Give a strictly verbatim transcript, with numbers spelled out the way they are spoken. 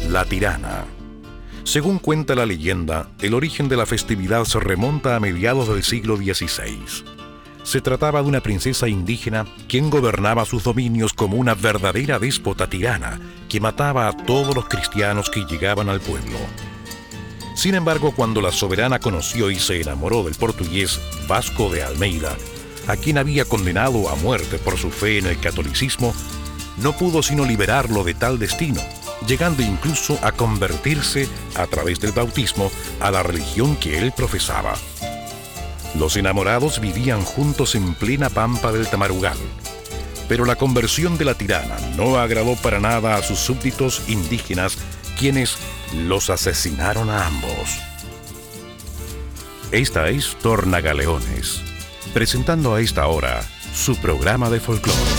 La Tirana. Según cuenta la leyenda, el origen de la festividad se remonta a mediados del siglo dieciséis. Se trataba de una princesa indígena quien gobernaba sus dominios como una verdadera déspota tirana que mataba a todos los cristianos que llegaban al pueblo. Sin embargo, cuando la soberana conoció y se enamoró del portugués Vasco de Almeida, a quien había condenado a muerte por su fe en el catolicismo, no pudo sino liberarlo de tal destino, llegando incluso a convertirse, a través del bautismo, a la religión que él profesaba. Los enamorados vivían juntos en plena pampa del Tamarugal, pero la conversión de la tirana no agradó para nada a sus súbditos indígenas, quienes los asesinaron a ambos. Esta es Tornagaleones, presentando a esta hora su programa de folclore.